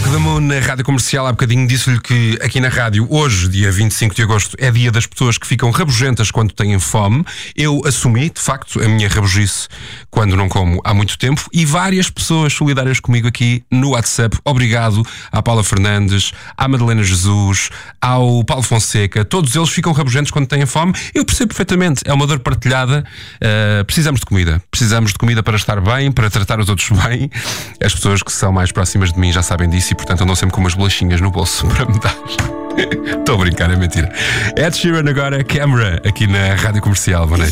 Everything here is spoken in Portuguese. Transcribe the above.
Walk the Moon na Rádio Comercial. Há bocadinho disse-lhe que aqui na rádio, hoje, dia 25 de agosto, é dia das pessoas que ficam rabugentas quando têm fome. Eu assumi, de facto, a minha rabugice quando não como há muito tempo, e várias pessoas solidárias comigo aqui no WhatsApp. Obrigado à Paula Fernandes, à Madalena Jesus, ao Paulo Fonseca. Todos eles ficam rabugentos quando têm fome. Eu percebo perfeitamente, é uma dor partilhada. Precisamos de comida. Precisamos de comida para estar bem, para tratar os outros bem. As pessoas que são mais próximas de mim já sabem disso e, portanto, andam sempre com umas bolachinhas no bolso para me dar. Estou a brincar, é mentira. Ed Sheeran agora, Camera, aqui na Rádio Comercial. Boa noite.